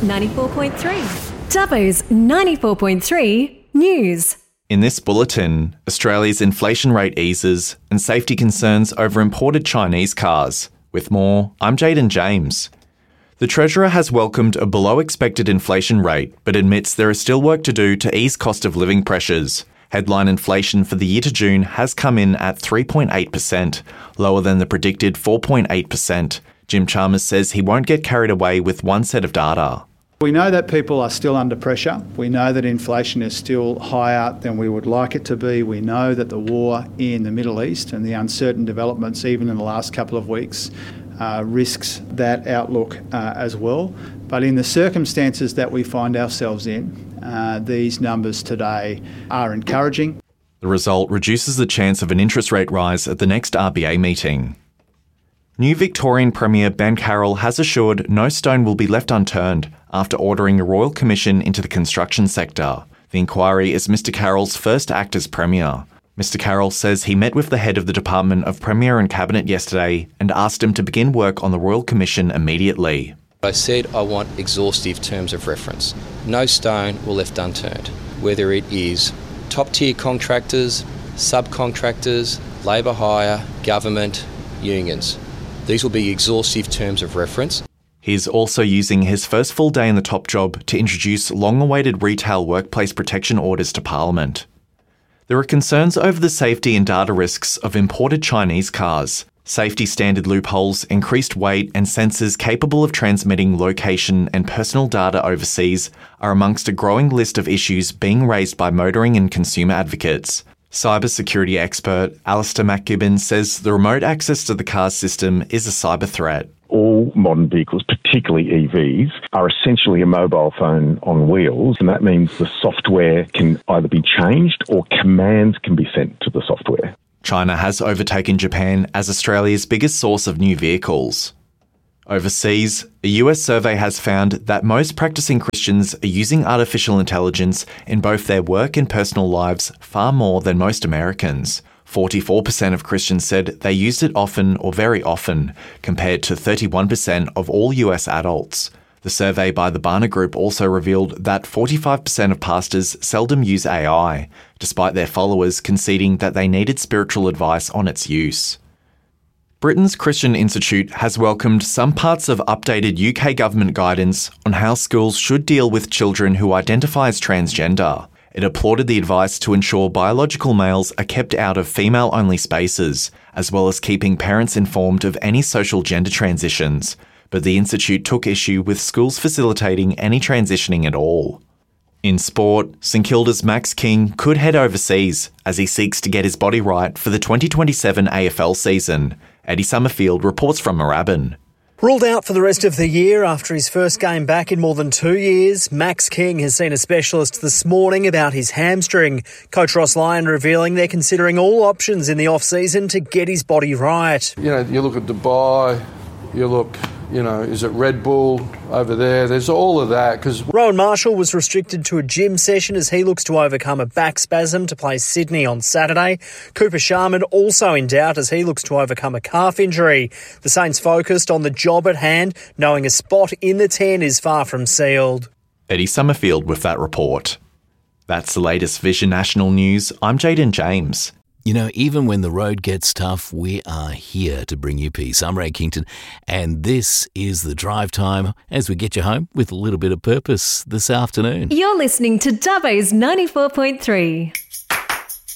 94.3. Dubbo's 94.3 News. In this bulletin, Australia's inflation rate eases and safety concerns over imported Chinese cars. With more, I'm Jaden James. The Treasurer has welcomed a below-expected inflation rate, but admits there is still work to do to ease cost of living pressures. Headline inflation for the year to June has come in at 3.8%, lower than the predicted 4.8%. Jim Chalmers says he won't get carried away with one set of data. We know that people are still under pressure. We know that inflation is still higher than we would like it to be. We know that the war in the Middle East and the uncertain developments, even in the last couple of weeks, risks that outlook as well. But in the circumstances that we find ourselves in, these numbers today are encouraging. The result reduces the chance of an interest rate rise at the next RBA meeting. New Victorian Premier Ben Carroll has assured no stone will be left unturned after ordering a royal commission into the construction sector. The inquiry is Mr Carroll's first act as Premier. Mr Carroll says he met with the head of the Department of Premier and Cabinet yesterday and asked him to begin work on the Royal Commission immediately. I said I want exhaustive terms of reference. No stone will left unturned, whether it is top-tier contractors, subcontractors, labour hire, government, unions. These will be exhaustive terms of reference. He's also using his first full day in the top job to introduce long-awaited retail workplace protection orders to Parliament. There are concerns over the safety and data risks of imported Chinese cars. Safety standard loopholes, increased weight and sensors capable of transmitting location and personal data overseas are amongst a growing list of issues being raised by motoring and consumer advocates. Cybersecurity expert Alistair McGibbon says the remote access to the car's system is a cyber threat. All modern vehicles, particularly EVs, are essentially a mobile phone on wheels, and that means the software can either be changed or commands can be sent to the software. China has overtaken Japan as Australia's biggest source of new vehicles. Overseas, a US survey has found that most practicing Christians are using artificial intelligence in both their work and personal lives far more than most Americans. 44% of Christians said they used it often or very often, compared to 31% of all US adults. The survey by the Barna Group also revealed that 45% of pastors seldom use AI, despite their followers conceding that they needed spiritual advice on its use. Britain's Christian Institute has welcomed some parts of updated UK government guidance on how schools should deal with children who identify as transgender. It applauded the advice to ensure biological males are kept out of female-only spaces, as well as keeping parents informed of any social gender transitions. But the Institute took issue with schools facilitating any transitioning at all. In sport, St Kilda's Max King could head overseas as he seeks to get his body right for the 2027 AFL season. Eddie Summerfield reports from Moorabbin. Ruled out for the rest of the year after his first game back in more than 2 years, Max King has seen a specialist this morning about his hamstring. Coach Ross Lyon revealing they're considering all options in the off-season to get his body right. You know, you look at Dubai, you look, is it Red Bull over there? There's all of that. Because Rowan Marshall was restricted to a gym session as he looks to overcome a back spasm to play Sydney on Saturday. Cooper Sharman also in doubt as he looks to overcome a calf injury. The Saints focused on the job at hand, knowing a spot in the 10 is far from sealed. Eddie Summerfield with that report. That's the latest Vision National News. I'm Jaden James. You know, even when the road gets tough, we are here to bring you peace. I'm Ray Kington, and this is The Drive Time as we get you home with a little bit of purpose this afternoon. You're listening to Dubbo's 94.3.